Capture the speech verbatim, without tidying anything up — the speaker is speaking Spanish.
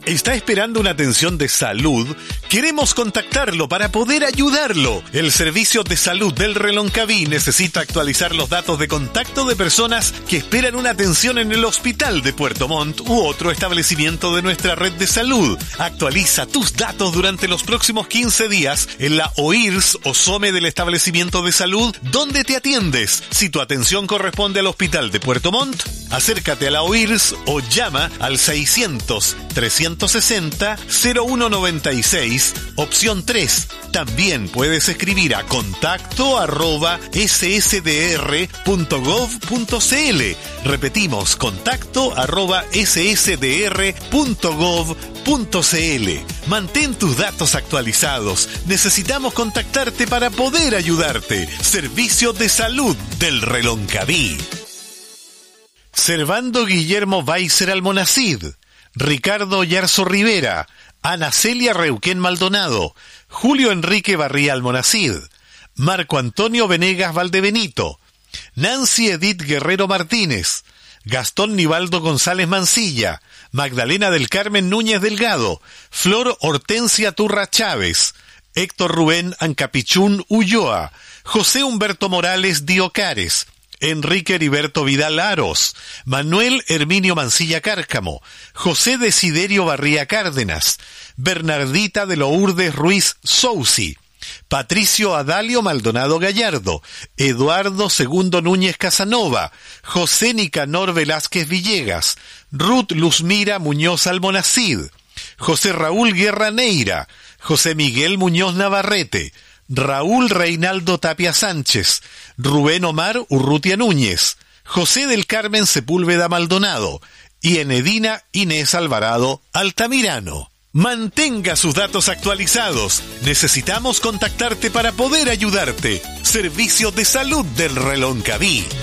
¿Está esperando una atención de salud? Queremos contactarlo para poder ayudarlo. El Servicio de Salud del Reloncaví necesita actualizar los datos de contacto de personas que esperan una atención en el Hospital de Puerto Montt u otro establecimiento de nuestra red de salud. Actualiza tus datos durante los próximos quince días en la O I R S o SOME del establecimiento de salud donde te atiendes. Si tu atención corresponde al Hospital de Puerto Montt, acércate a la O I R S o llama al seiscientos, trescientos sesenta, cero uno noventa y seis, opción tres. También puedes escribir a contacto arroba s s d r punto gov punto c l. Repetimos, contacto arroba s s d r punto gov punto c l. Mantén tus datos actualizados. Necesitamos contactarte para poder ayudarte. Servicio de Salud del Reloncaví. Servando Guillermo Weiser Almonacid, Ricardo Yarzo Rivera, Ana Celia Reuquén Maldonado, Julio Enrique Barría Almonacid, Marco Antonio Venegas Valdebenito, Nancy Edith Guerrero Martínez, Gastón Nivaldo González Mancilla, Magdalena del Carmen Núñez Delgado, Flor Hortensia Turra Chávez, Héctor Rubén Ancapichún Ulloa, José Humberto Morales Diocares, Enrique Heriberto Vidal Aros, Manuel Herminio Mancilla Cárcamo, José Desiderio Barría Cárdenas, Bernardita de Lourdes Ruiz Sousi, Patricio Adalio Maldonado Gallardo, Eduardo Segundo Núñez Casanova, José Nicanor Velázquez Villegas, Ruth Luzmira Muñoz Almonacid, José Raúl Guerra Neira, José Miguel Muñoz Navarrete, Raúl Reinaldo Tapia Sánchez, Rubén Omar Urrutia Núñez, José del Carmen Sepúlveda Maldonado y Enedina Inés Alvarado Altamirano. Mantenga sus datos actualizados. Necesitamos contactarte para poder ayudarte. Servicio de Salud del Reloncaví.